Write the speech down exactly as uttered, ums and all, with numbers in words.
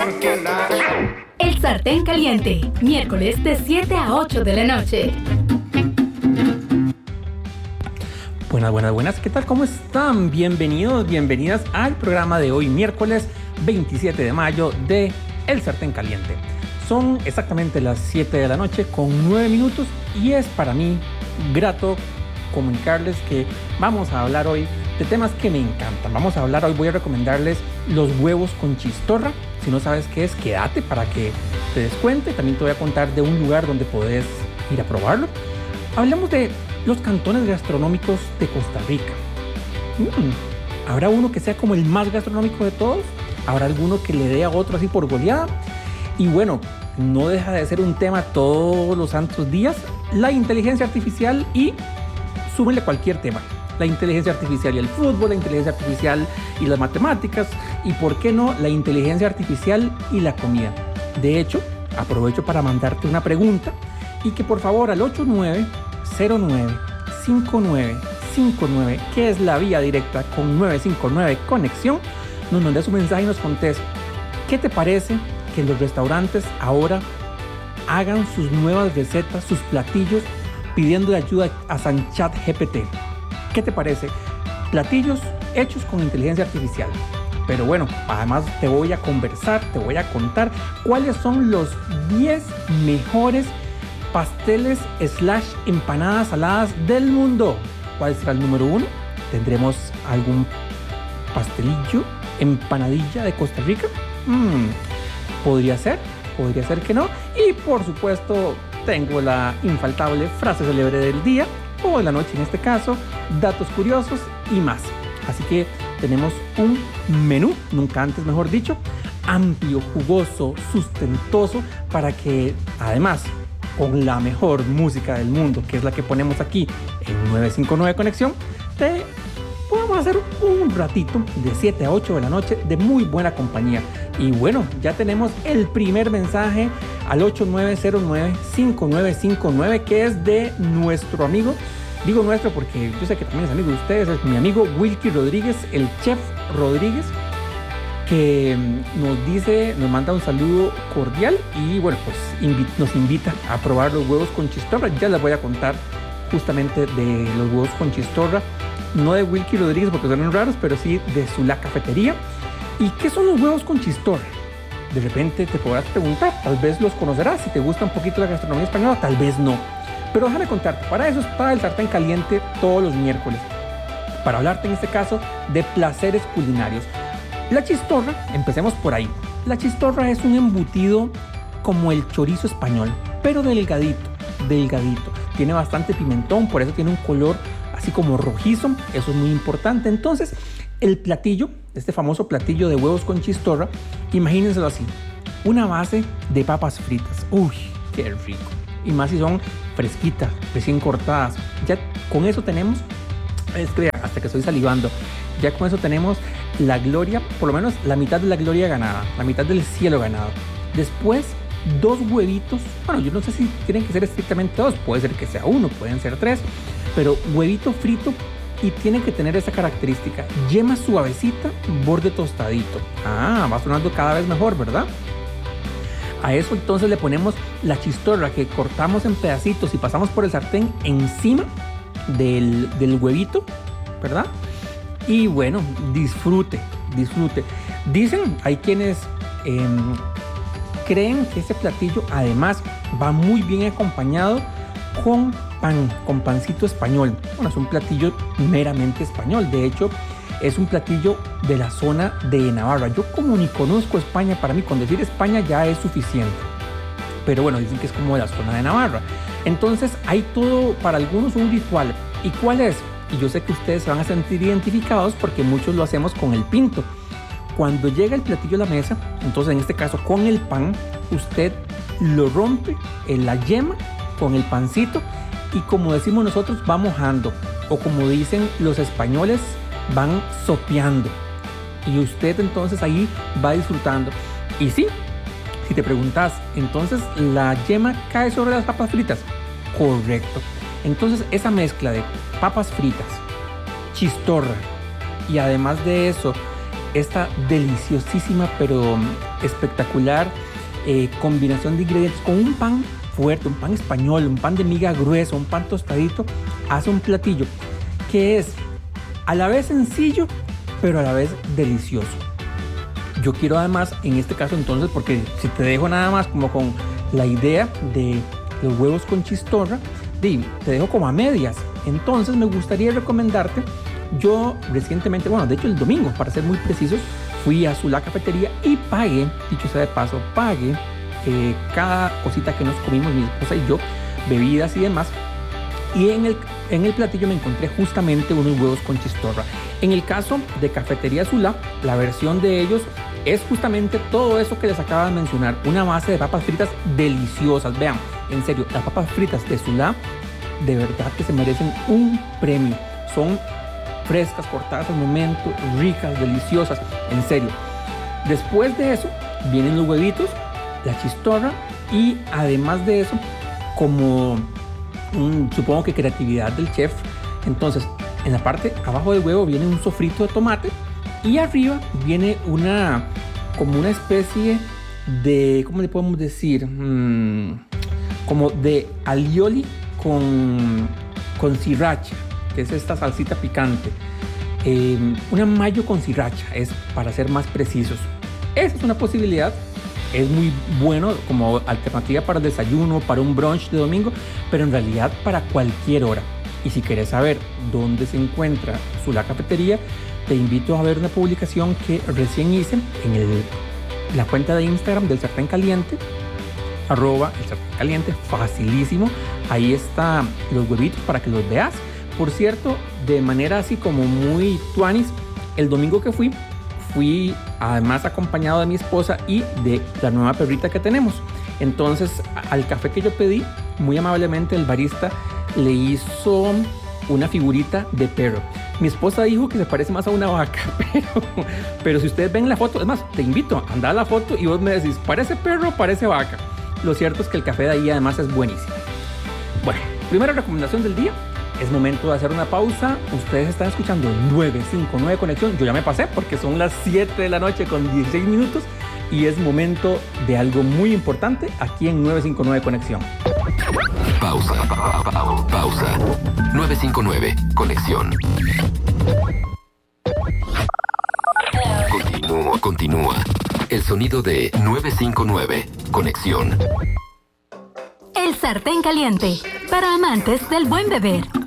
El Sartén Caliente, miércoles de siete a ocho de la noche. Buenas, buenas, buenas. ¿Qué tal? ¿Cómo están? Bienvenidos, bienvenidas al programa de hoy, miércoles veintisiete de mayo de El Sartén Caliente. Son exactamente las siete de la noche con nueve minutos y es para mí grato comunicarles que vamos a hablar hoy de temas que me encantan. Vamos a hablar hoy, voy a recomendarles los huevos con chistorra. Si no sabes qué es, quédate para que te des cuenta. También te voy a contar de un lugar donde puedes ir a probarlo. Hablamos de los cantones gastronómicos de Costa Rica. Mm, ¿Habrá uno que sea como el más gastronómico de todos? ¿Habrá alguno que le dé a otro así por goleada? Y bueno, no deja de ser un tema todos los santos días, la inteligencia artificial y súmenle cualquier tema. La inteligencia artificial y el fútbol, la inteligencia artificial y las matemáticas y, ¿por qué no?, la inteligencia artificial y la comida. De hecho, aprovecho para mandarte una pregunta y que por favor al ocho nueve cero nueve cinco nueve cinco nueve, que es la vía directa con nueve cinco nueve Conexión, nos mandes un mensaje y nos contes ¿qué te parece que los restaurantes ahora hagan sus nuevas recetas, sus platillos, pidiendo ayuda a San Chat G P T? ¿Qué te parece? Platillos hechos con inteligencia artificial. Pero bueno, además te voy a conversar, te voy a contar cuáles son los diez mejores pasteles slash empanadas saladas del mundo. ¿Cuál será el número uno? ¿Tendremos algún pastelillo, empanadilla de Costa Rica? Mm, podría ser, podría ser que no. Y por supuesto tengo la infaltable frase célebre del día, o de la noche en este caso, datos curiosos y más. Así que tenemos un menú, nunca antes mejor dicho, amplio, jugoso, sustentoso, para que además con la mejor música del mundo, que es la que ponemos aquí en nueve cinco nueve Conexión, te podamos hacer un ratito de siete a ocho de la noche de muy buena compañía. Y bueno, ya tenemos el primer mensaje al ocho nueve cero nueve cinco nueve cinco nueve, que es de nuestro amigo, digo nuestro porque yo sé que también es amigo de ustedes, es mi amigo Wilkie Rodríguez, el chef Rodríguez, que nos dice, nos manda un saludo cordial y bueno, pues invi- nos invita a probar los huevos con chistorra. Ya les voy a contar justamente de los huevos con chistorra, no de Wilkie Rodríguez porque son raros, pero sí de su La Cafetería. ¿Y qué son los huevos con chistorra? De repente te podrás preguntar, tal vez los conocerás, si te gusta un poquito la gastronomía española, tal vez no. Pero déjame contarte, para eso está el Sartén Caliente todos los miércoles, para hablarte en este caso de placeres culinarios. La chistorra, empecemos por ahí. La chistorra es un embutido como el chorizo español, pero delgadito, delgadito. Tiene bastante pimentón, por eso tiene un color así como rojizo, eso es muy importante. Entonces, el platillo, este famoso platillo de huevos con chistorra, imagínenselo así, una base de papas fritas. Uy, qué rico. Y más si son fresquitas, recién cortadas. Ya con eso tenemos, es que hasta que estoy salivando, ya con eso tenemos la gloria, por lo menos la mitad de la gloria ganada, la mitad del cielo ganado. Después, dos huevitos, bueno, yo no sé si tienen que ser estrictamente dos, puede ser que sea uno, pueden ser tres, pero huevito frito y tiene que tener esa característica, yema suavecita, borde tostadito. Ah, va sonando cada vez mejor, ¿verdad? A eso entonces le ponemos la chistorra que cortamos en pedacitos y pasamos por el sartén encima del, del huevito, ¿verdad? Y bueno, disfrute, disfrute. Dicen, hay quienes eh, creen que ese platillo además va muy bien acompañado con pan, con pancito español. Bueno, es un platillo meramente español. De hecho, es un platillo de la zona de Navarra. Yo como ni conozco España, para mí con decir España ya es suficiente. Pero bueno, dicen que es como de la zona de Navarra. Entonces hay todo para algunos un ritual. ¿Y cuál es? Y yo sé que ustedes se van a sentir identificados porque muchos lo hacemos con el pinto. Cuando llega el platillo a la mesa, entonces en este caso con el pan, usted lo rompe en la yema con el pancito y como decimos nosotros va mojando, o como dicen los españoles, van sopeando. Y usted entonces ahí va disfrutando. Y sí, si te preguntas, entonces la yema cae sobre las papas fritas. Correcto. Entonces esa mezcla de papas fritas, chistorra y además de eso esta deliciosísima pero espectacular eh, combinación de ingredientes con un pan fuerte, un pan español, un pan de miga gruesa, un pan tostadito, hace un platillo que es a la vez sencillo, pero a la vez delicioso. Yo quiero además, en este caso entonces, porque si te dejo nada más como con la idea de los huevos con chistorra, te dejo como a medias. Entonces me gustaría recomendarte, yo recientemente, bueno, de hecho el domingo, para ser muy precisos, fui a Zulá Cafetería y pagué, dicho sea de paso, pagué eh, cada cosita que nos comimos mi esposa y yo, bebidas y demás. Y en el, en el platillo me encontré justamente unos huevos con chistorra. En el caso de Cafetería Zulá, la versión de ellos es justamente todo eso que les acabo de mencionar. Una base de papas fritas deliciosas. Vean, en serio, las papas fritas de Zulá de verdad que se merecen un premio. Son frescas, cortadas al momento, ricas, deliciosas. En serio. Después de eso, vienen los huevitos, la chistorra y además de eso, como un, supongo que creatividad del chef. Entonces, en la parte abajo del huevo viene un sofrito de tomate y arriba viene una, como una especie de, ¿cómo le podemos decir? Mm, como de alioli con, con sriracha, que es esta salsita picante. Eh, una mayo con sriracha, es para ser más precisos. Esa es una posibilidad. Es muy bueno como alternativa para el desayuno, para un brunch de domingo, pero en realidad para cualquier hora. Y si quieres saber dónde se encuentra Zulá Cafetería, te invito a ver una publicación que recién hice en el, la cuenta de Instagram del Sartén Caliente, arroba el Sartén Caliente, facilísimo. Ahí están los huevitos para que los veas. Por cierto, de manera así como muy tuanis, el domingo que fui, fui además acompañado de mi esposa y de la nueva perrita que tenemos. Entonces, al café que yo pedí, muy amablemente el barista le hizo una figurita de perro. Mi esposa dijo que se parece más a una vaca, pero, pero si ustedes ven la foto, es más, te invito a andar a la foto y vos me decís, ¿parece perro o parece vaca? Lo cierto es que el café de ahí además es buenísimo. Bueno, primera recomendación del día. Es momento de hacer una pausa. Ustedes están escuchando nueve cinco nueve Conexión. Yo ya me pasé porque son las siete de la noche con dieciséis minutos y es momento de algo muy importante aquí en nueve cinco nueve Conexión. Pausa, pa, pa, pa, pausa. nueve cinco nueve Conexión. Continúa, continúa. El sonido de nueve cinco nueve Conexión. El Sartén Caliente, para amantes del buen beber.